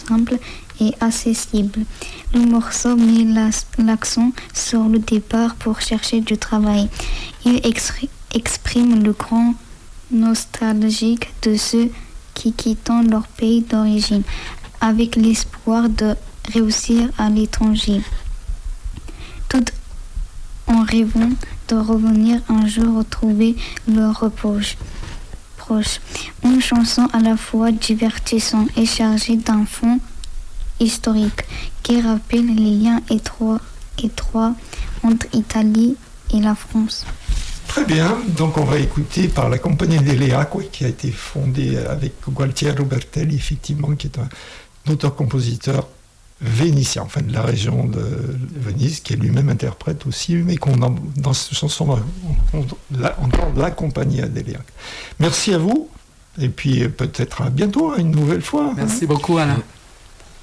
simple et accessible. Le morceau met l'accent sur le départ pour chercher du travail. Il exprime le grand nostalgique de ceux qui quittent leur pays d'origine avec l'espoir de réussir à l'étranger, tout en rêvant de revenir un jour retrouver leur proche. Une chanson à la fois divertissante et chargée d'un fond historique qui rappelle les liens étroits entre l'Italie et la France. Très bien, donc on va écouter par la Compagnie delle Acque qui a été fondée avec Gualtiero Bertelli, effectivement, qui est un auteur-compositeur vénitien, enfin de la région de Venise, qui est lui-même interprète aussi, mais dans cette chanson on entend la Compagnie delle Acque. Merci à vous, et puis peut-être à bientôt, une nouvelle fois. Merci beaucoup Alain.